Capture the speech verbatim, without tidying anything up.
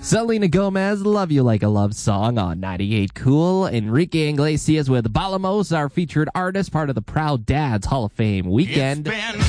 Selena Gomez, Love You Like a Love Song on ninety-eight Cool. Enrique Iglesias with Balamos, our featured artist, part of the Proud Dads Hall of Fame weekend. It's been